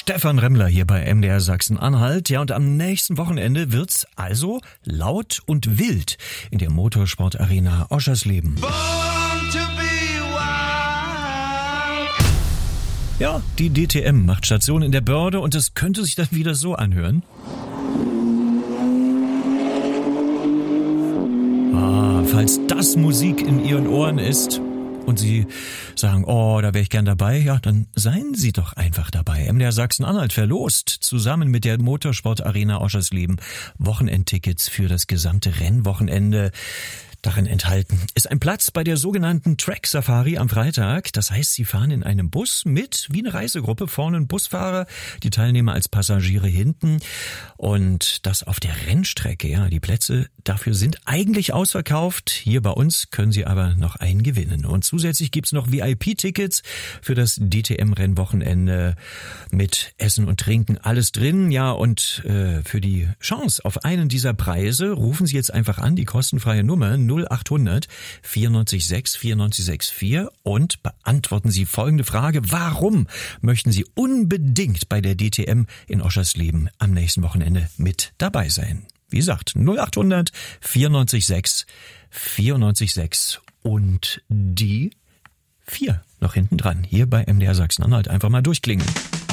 Stefan Remmler hier bei MDR Sachsen-Anhalt. Ja, und am nächsten Wochenende wird's also laut und wild in der Motorsportarena Oschersleben. Ja, die DTM macht Station in der Börde und es könnte sich dann wieder so anhören. Falls das Musik in Ihren Ohren ist und Sie sagen, oh, da wäre ich gern dabei, ja, dann seien Sie doch einfach dabei. MDR Sachsen-Anhalt verlost zusammen mit der Motorsportarena Oschersleben Wochenendtickets für das gesamte Rennwochenende. Darin enthalten ist ein Platz bei der sogenannten Track Safari am Freitag. Das heißt, Sie fahren in einem Bus mit, wie eine Reisegruppe, vorne ein Busfahrer, die Teilnehmer als Passagiere hinten. Und das auf der Rennstrecke. Ja, die Plätze dafür sind eigentlich ausverkauft. Hier bei uns können Sie aber noch einen gewinnen. Und zusätzlich gibt's noch VIP-Tickets für das DTM-Rennwochenende mit Essen und Trinken. Alles drin. Ja, und für die Chance auf einen dieser Preise rufen Sie jetzt einfach an, die kostenfreie Nummer 0800 94 9464 und beantworten Sie folgende Frage. Warum möchten Sie unbedingt bei der DTM in Oschersleben am nächsten Wochenende mit dabei sein? Wie gesagt, 0800 94 9464 und die 4 noch hinten dran. Hier bei MDR Sachsen-Anhalt einfach mal durchklingen.